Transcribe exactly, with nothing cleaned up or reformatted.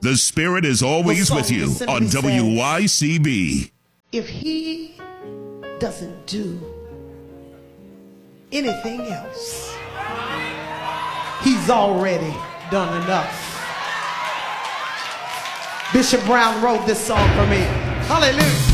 The Spirit is always The with song you simply on says, W Y C B. if he doesn't do anything else, he's already done enough. Bishop Brown wrote this song for me. Hallelujah.